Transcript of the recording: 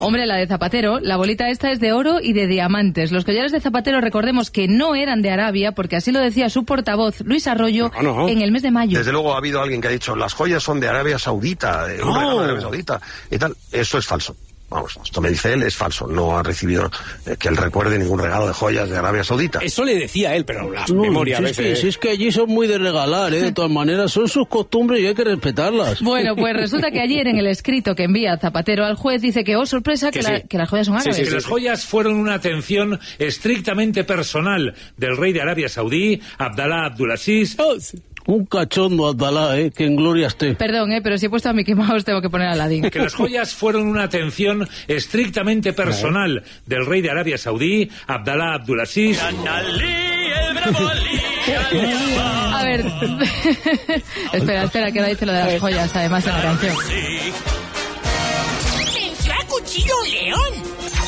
Hombre, la de Zapatero, la bolita esta es de oro y de diamantes. Los collares de Zapatero, recordemos que no eran de Arabia, porque así lo decía su portavoz, Luis Arroyo, en el mes de mayo. Desde luego ha habido alguien que ha dicho, las joyas son de Arabia Saudita, un regalo de Arabia Saudita, y tal. Eso es falso. Vamos, esto me dice él, es falso. No ha recibido que él recuerde ningún regalo de joyas de Arabia Saudita. Eso le decía él, pero la memoria a veces... Si es que allí son muy de regalar, de todas maneras, son sus costumbres y hay que respetarlas. Bueno, pues resulta que ayer en el escrito que envía Zapatero al juez dice que, oh sorpresa, que las joyas son árabes. Que las joyas fueron una atención estrictamente personal del rey de Arabia Saudí, Abdalá Abdulaziz. Un cachondo, Abdalá, que en gloria esté. Perdón, pero si he puesto a Mickey Mouse tengo que poner a Aladdin. Que las joyas fueron una atención estrictamente personal del rey de Arabia Saudí, Abdalá Abdulaziz. A ver, espera, que ahora dice lo de las joyas, además en la canción. ¡Venció a cuchillo un león!